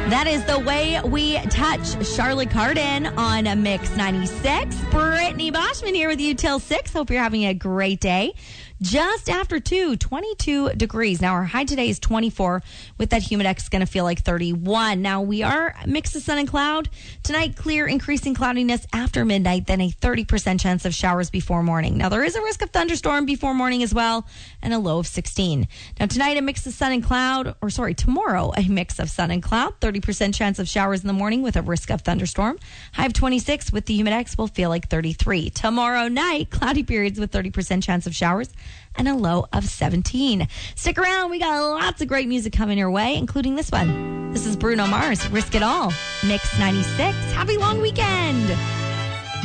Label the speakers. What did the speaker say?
Speaker 1: That is The Way We Touch. Charlotte Cardin on Mix 96. Brittany Boschman here with you till 6. Hope you're having a great day. Just after 22 degrees. Now, our high today is 24. With that Humidex, it's going to feel like 31. Now, we are a mix of sun and cloud. Tonight, clear, increasing cloudiness after midnight, then a 30% chance of showers before morning. Now, there is a risk of thunderstorm before morning as well, and a low of 16. Now, tonight, a mix of sun and cloud, tomorrow, a mix of sun and cloud, 30% chance of showers in the morning with a risk of thunderstorm. High of 26 with the Humidex will feel like 33. Tomorrow night, cloudy periods with 30% chance of showers and a low of 17. Stick around. We got lots of great music coming your way, including this one. This is Bruno Mars, Risk It All, Mix 96. Happy long weekend.